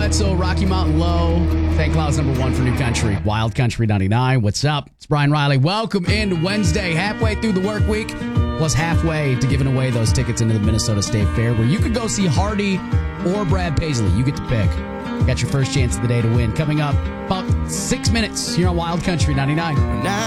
Wetzel, Rocky Mountain Low. St. Cloud's #1 for New Country. Wild Country 99. What's up? It's Brian Riley. Welcome into Wednesday, halfway through the work week, plus halfway to giving away those tickets into the Minnesota State Fair, where you could go see Hardy or Brad Paisley. You get to pick. Got your first chance of the day to win. Coming up about 6 minutes here on Wild Country 99.